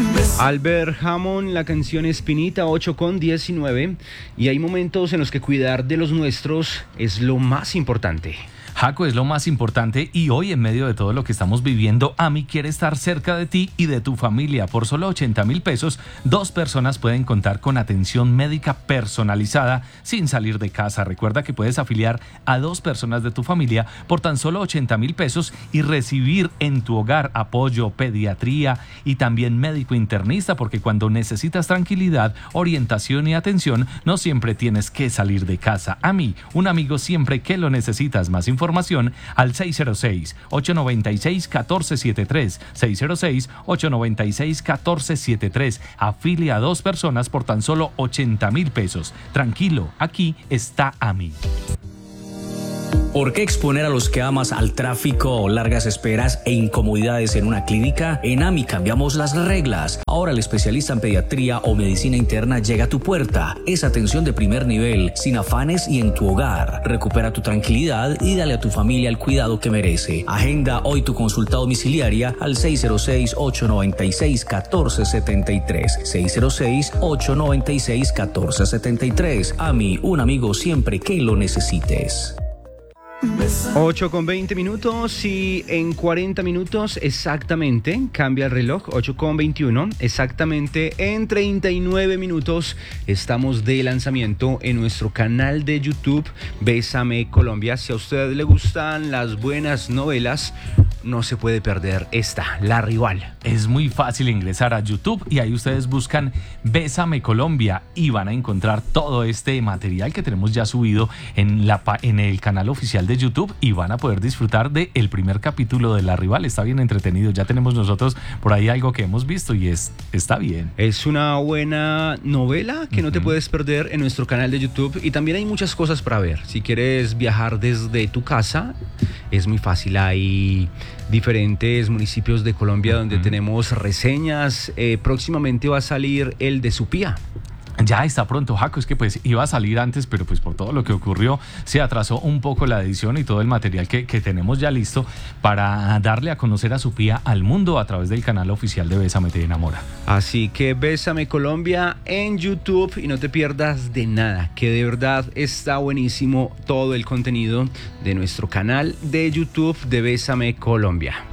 Albert Hammond, la canción Espinita, 8:19, y hay momentos en los que cuidar de los nuestros es lo más importante. Jaco, es lo más importante y hoy en medio de todo lo que estamos viviendo, AMI quiere estar cerca de ti y de tu familia. Por solo 80,000 pesos, 2 personas pueden contar con atención médica personalizada sin salir de casa. Recuerda que puedes afiliar a 2 personas de tu familia por tan solo 80,000 pesos y recibir en tu hogar apoyo, pediatría y también médico internista, porque cuando necesitas tranquilidad, orientación y atención, no siempre tienes que salir de casa. AMI, un amigo siempre que lo necesitas. Más información al 606-896-1473, 606-896-1473. Afilia a 2 personas por tan solo 80,000 pesos. Tranquilo, aquí está AMI. ¿Por qué exponer a los que amas al tráfico, largas esperas e incomodidades en una clínica? En AMI cambiamos las reglas. Ahora el especialista en pediatría o medicina interna llega a tu puerta. Es atención de primer nivel, sin afanes y en tu hogar. Recupera tu tranquilidad y dale a tu familia el cuidado que merece. Agenda hoy tu consulta domiciliaria al 606-896-1473. 606-896-1473. AMI, un amigo siempre que lo necesites. 8:20 y en 40 minutos exactamente cambia el reloj, 8:21, exactamente en 39 minutos estamos de lanzamiento en nuestro canal de YouTube Bésame Colombia. Si a usted le gustan las buenas novelas, no se puede perder esta, La Rival. Es muy fácil ingresar a YouTube y ahí ustedes buscan Bésame Colombia y van a encontrar todo este material que tenemos ya subido en el canal oficial de YouTube y van a poder disfrutar del primer capítulo de La Rival. Está bien entretenido, ya tenemos nosotros por ahí algo que hemos visto y está bien. Es una buena novela que no te puedes perder en nuestro canal de YouTube y también hay muchas cosas para ver. Si quieres viajar desde tu casa, es muy fácil. Hay diferentes municipios de Colombia donde tenemos reseñas. Próximamente va a salir el de Supía. Ya está pronto, Jaco, es que pues iba a salir antes, pero pues por todo lo que ocurrió se atrasó un poco la edición y todo el material que tenemos ya listo para darle a conocer a Supía al mundo a través del canal oficial de Bésame Te Enamora. Así que Bésame Colombia en YouTube y no te pierdas de nada, que de verdad está buenísimo todo el contenido de nuestro canal de YouTube de Bésame Colombia.